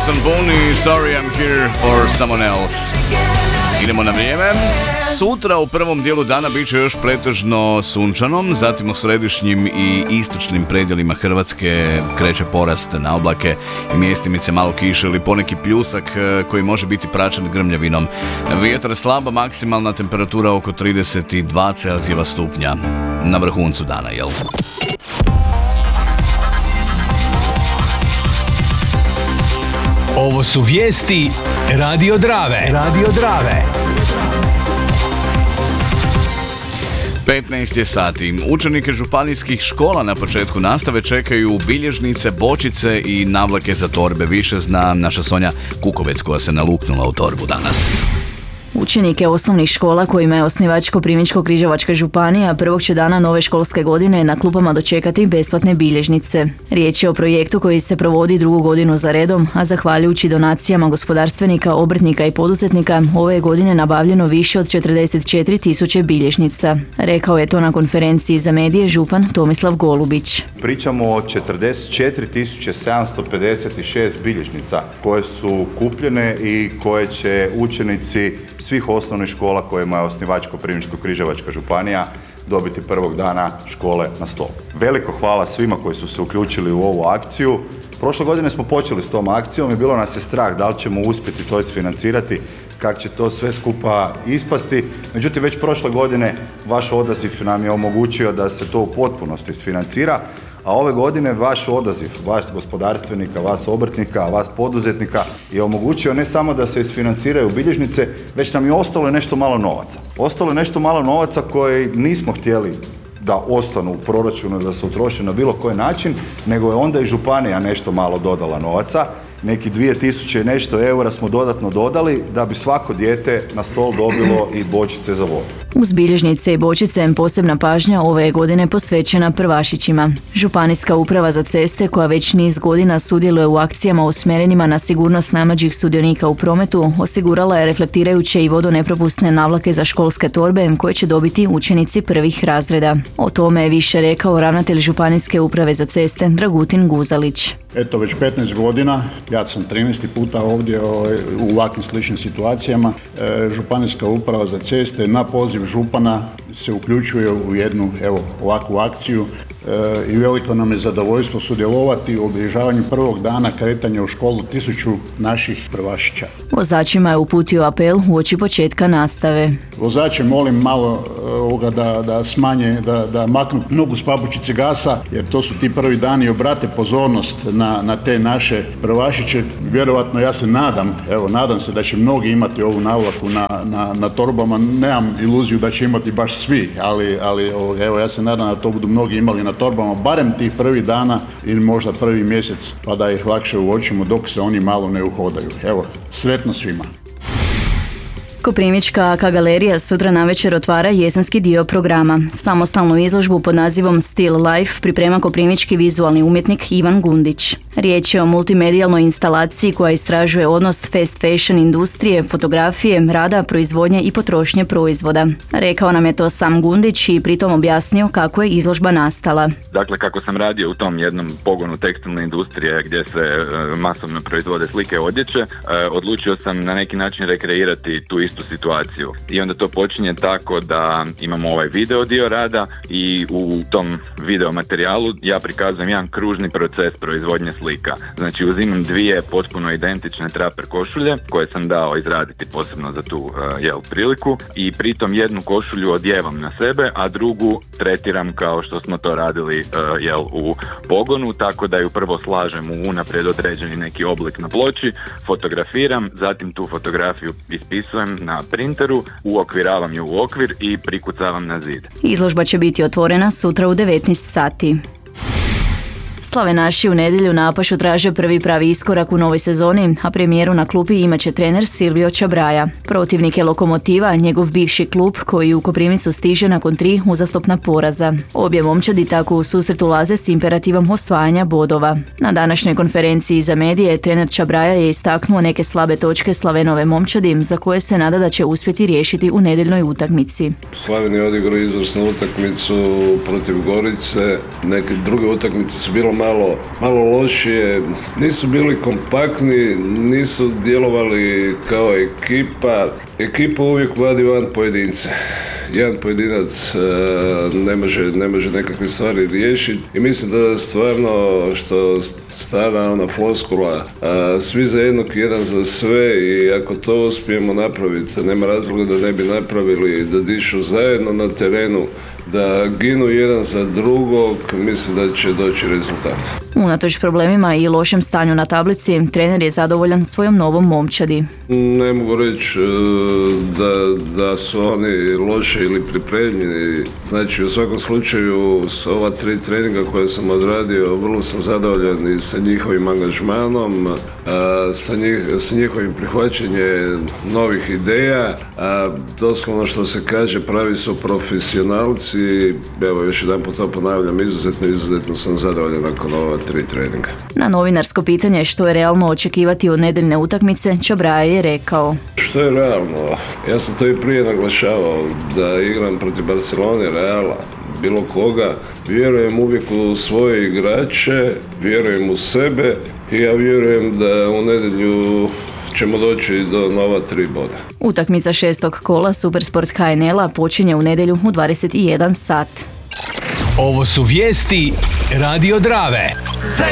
Jason Boone i Sorry I'm Here for Someone Else. Idemo na vrijeme. Sutra u prvom dijelu dana bit će još pretežno sunčanom, zatim u središnjim i istočnim predjelima Hrvatske kreće porast na oblake i mjestimice malo kiše ili poneki pljusak koji može biti praćen grmljavinom. Vjetar slaba, maksimalna temperatura oko 32 Celzijeva stupnja. Na vrhuncu dana, jel? Ovo su vijesti Radio Drave. Radio Drave. 15 je sati. Učenike županijskih škola na početku nastave čekaju bilježnice, bočice i navlake za torbe. Više zna naša Sonja Kukovec koja se naluknula u torbu danas. Učenike osnovnih škola kojima je osnivač Koprivničko-križevačka županija prvog će dana nove školske godine na klupama dočekati besplatne bilježnice. Riječ je o projektu koji se provodi drugu godinu za redom, a zahvaljujući donacijama gospodarstvenika, obrtnika i poduzetnika ove godine nabavljeno više od 44.000 bilježnica. Rekao je to na konferenciji za medije župan Tomislav Golubić. Pričamo o 44.756 bilježnica koje su kupljene i koje će učenici svih osnovnih škola kojima je osnivač Koprivničko-križevačka županija dobiti prvog dana škole na stol. Veliko hvala svima koji su se uključili u ovu akciju. Prošle godine smo počeli s tom akcijom i bilo nas je strah da li ćemo uspjeti to isfinancirati, kako će to sve skupa ispasti. Međutim, već prošle godine vaš odaziv nam je omogućio da se to u potpunosti isfinancira, a ove godine vaš odaziv, vas gospodarstvenika, vas obrtnika, vas poduzetnika je omogućio ne samo da se isfinanciraju bilježnice, već nam je ostalo nešto malo novaca. Ostalo je nešto malo novaca koji nismo htjeli da ostanu u proračunu, da se utroše na bilo koji način, nego je onda i županija nešto malo dodala novaca. Neki 2000 i nešto eura smo dodatno dodali da bi svako dijete na stol dobilo i bočice za vodu. Uz bilježnice i bočice posebna pažnja ove je godine posvećena prvašićima. Županijska uprava za ceste, koja već niz godina sudjeluje u akcijama usmjerenima na sigurnost najmlađih sudionika u prometu, osigurala je reflektirajuće i vodonepropusne navlake za školske torbe koje će dobiti učenici prvih razreda. O tome je više rekao ravnatelj Županijske uprave za ceste Dragutin Guzalić. Eto, već 15 godina, ja sam 13. puta ovdje u ovakvim sličnim situacijama. Županijska uprava za ceste na poziv župana se uključuje u jednu ovakvu akciju i veliko nam je zadovoljstvo sudjelovati u obilježavanju prvog dana kretanja u školu 1000 naših prvašića. Vozačima je uputio apel uoči početka nastave. Vozače molim malo da smanje, da maknu nogu s papučice gasa, jer to su ti prvi dani i obrate pozornost na te naše prvašiće. Vjerovatno ja se nadam se da će mnogi imati ovu navlaku na torbama. Nemam iluziju da će imati baš svi, ali ja se nadam da to budu mnogi imali na torbama, barem tih prvih dana ili možda prvi mjesec, pa da ih lakše uočimo dok se oni malo ne uhodaju. Sretno svima. Koprivnička AK galerija sutra navečer otvara jesenski dio programa. Samostalnu izložbu pod nazivom Still Life priprema koprivnički vizualni umjetnik Ivan Gundić. Riječ je o multimedijalnoj instalaciji koja istražuje odnos fast fashion industrije, fotografije, rada, proizvodnje i potrošnje proizvoda. Rekao nam je to sam Gundić i pritom objasnio kako je izložba nastala. Dakle, kako sam radio u tom jednom pogonu tekstilne industrije gdje se masovno proizvode slike odjeće, odlučio sam na neki način rekreirati tu istu situaciju. I onda to počinje tako da imamo ovaj video dio rada i u tom video materijalu ja prikazujem jedan kružni proces proizvodnje slika. Znači uzimam dvije potpuno identične traper košulje koje sam dao izraditi posebno za tu priliku i pritom jednu košulju odjevam na sebe, a drugu tretiram kao što smo to radili u pogonu, tako da ju prvo slažem u unaprijed određeni neki oblik na ploči, fotografiram, zatim tu fotografiju ispisujem na printeru, uokviravam ju u okvir i prikucavam na zid. Izložba će biti otvorena sutra u 19 sati. Slavenaši u nedjelju na Apašu traže prvi pravi iskorak u novoj sezoni, a premijeru na klupi imat će trener Silvio Čabraja. Protivnik je Lokomotiva, njegov bivši klub koji u Koprivnicu stiže nakon 3 uzastopna poraza. Obje momčadi tako u susret ulaze s imperativom osvajanja bodova. Na današnjoj konferenciji za medije trener Čabraja je istaknuo neke slabe točke Slavenove momčadi za koje se nada da će uspjeti riješiti u nedjeljnoj utakmici. Slaven je odigrao izvrsnu utakmicu protiv Gorice, neke druge utakmice su bilo malo malo lošije. Nisu bili kompaktni, nisu djelovali kao ekipa. Ekipa uvijek vadi van pojedince. Jedan pojedinac ne može nekakve stvari riješiti i mislim da stvarno što stara ona floskula, svi za jednog, jedan za sve, i ako to uspijemo napraviti, nema razloga da ne bi napravili, da dišu zajedno na terenu, da ginu jedan za drugog, mislim da će doći rezultat. Unatoč problemima i lošem stanju na tablici, trener je zadovoljan svojom novom momčadi. Ne mogu reći da su oni loše ili pripremljeni. Znači, u svakom slučaju, s ova 3 treninga koje sam odradio, vrlo sam zadovoljan i sa njihovim angažmanom, sa njihovim prihvaćanjem novih ideja. Doslovno što se kaže, pravi su profesionalci. Evo, još jedan put to ponavljam, izuzetno sam zadovoljan nakon ova 3 treninga. Na novinarsko pitanje što je realno očekivati od nedeljne utakmice, Čabraja je rekao: što je realno? Ja sam to i prije naglašavao, da igram protiv Barcelone, Reala, bilo koga. Vjerujem uvijek u svoje igrače, vjerujem u sebe i ja vjerujem da u nedjelju ćemo doći do nova 3 boda. Utakmica 6. kola Supersport HNL-a počinje u nedjelju u 21 sat. Ovo su vijesti Radio Drave.